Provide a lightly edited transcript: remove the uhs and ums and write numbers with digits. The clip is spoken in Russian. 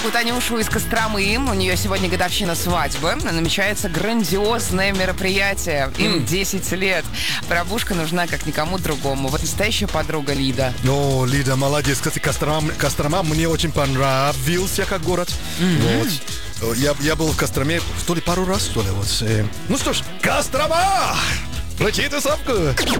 Вот Танюшу из Костромы, у нее сегодня годовщина свадьбы, намечается грандиозное мероприятие, им 10 лет. Бабушка нужна как никому другому. Вот настоящая подруга Лида. Ну, Лида, молодец. Кстати, Кострома мне очень понравился как город. Вот. Я был в Костроме то ли пару раз, то ли вот. Ну что ж, Кострома! Включи тусовку!